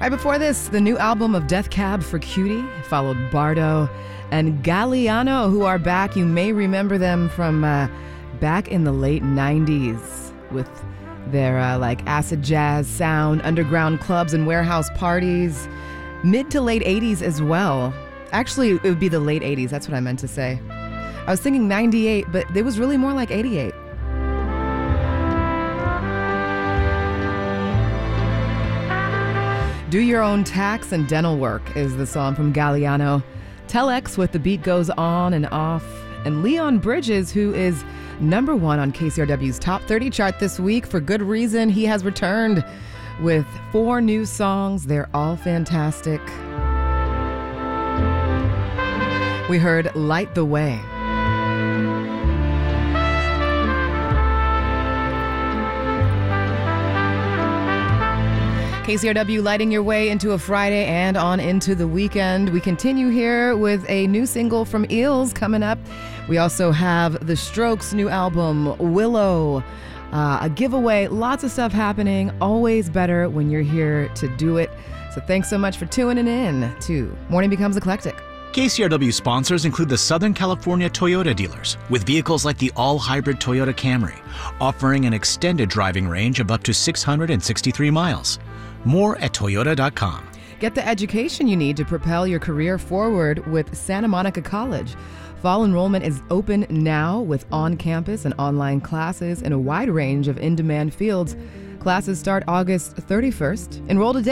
Right before this, the new album of Death Cab for Cutie, followed Bardo and Galliano, who are back. You may remember them from back in the late 90s with their acid jazz sound, underground clubs and warehouse parties. Mid to late 80s as well. Actually, it would be the late 80s. That's what I meant to say. I was thinking 98, but it was really more like 88. Do Your Own Tax and Dental Work is the song from Galliano. Telex with The Beat Goes On and Off. And Leon Bridges, who is number one on KCRW's Top 30 chart this week. For good reason, he has returned with 4 new songs. They're all fantastic. We heard Light the Way. KCRW lighting your way into a Friday and on into the weekend. We continue here with a new single from Eels coming up. We also have The Strokes' new album, Willow, a giveaway, lots of stuff happening. Always better when you're here to do it. So thanks so much for tuning in to Morning Becomes Eclectic. KCRW sponsors include the Southern California Toyota dealers, with vehicles like the all-hybrid Toyota Camry, offering an extended driving range of up to 663 miles. More at Toyota.com. Get the education you need to propel your career forward with Santa Monica College. Fall enrollment is open now with on-campus and online classes in a wide range of in-demand fields. Classes start August 31st. Enroll today